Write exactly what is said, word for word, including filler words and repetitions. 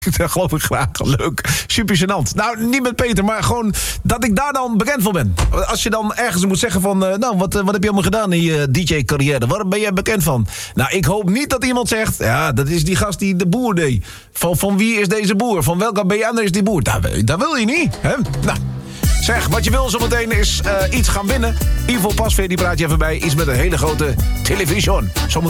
Dat geloof ik graag. Leuk. Super gênant. Nou, niet met Peter, maar gewoon dat ik daar dan bekend voor ben. Als je dan ergens moet zeggen van... Uh, nou, wat, uh, wat heb je allemaal gedaan in je D J-carrière? Waar ben jij bekend van? Nou, ik hoop niet dat iemand zegt... Ja, dat is die gast die de boer deed. Van, van wie is deze boer? Van welke B N'er is die boer? Dat, dat wil je niet, hè? Nou... Zeg, wat je wil zometeen is uh, iets gaan winnen. Ivo Pasveer, die praat je even bij. Iets met een hele grote televisie. Zometeen.